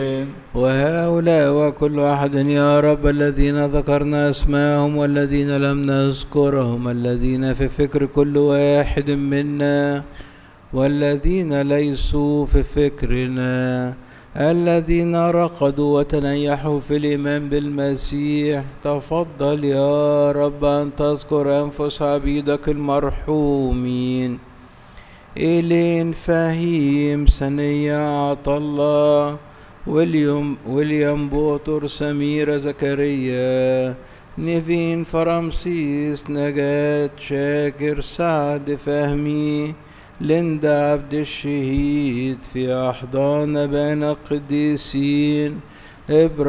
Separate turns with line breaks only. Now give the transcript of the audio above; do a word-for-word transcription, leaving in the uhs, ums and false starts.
وهؤلاء وكل واحد يا رب الذين ذكرنا اسماءهم والذين لم نذكرهم، الذين في فكر كل واحد منا والذين ليسوا في فكرنا، الذين رقدوا وتنيحوا في الإيمان بالمسيح، تفضل يا رب أن تذكر أنفس عبيدك المرحومين إيلين فهيم سنية عطلة ويليام ويليام بوتر سميرة زكريا نيفين فرمسيس نجاة شاكر سعد فهمي ليندا عبد الشهيد في أحضان بين القديسين إبراهيم